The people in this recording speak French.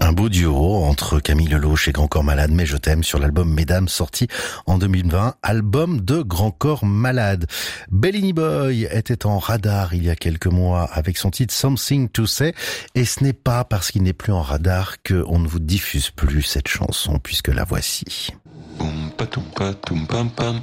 Un beau duo entre Camille Lelouch et Grand Corps Malade, Mais je t'aime, sur l'album Mesdames, sorti en 2020, album de Grand Corps Malade. Bellini Boy était en radar il y a quelques mois avec son titre Something to Say, et ce n'est pas parce qu'il n'est plus en radar qu'on ne vous diffuse plus cette chanson, puisque la voici. Boum, patum, patum, pam, pam.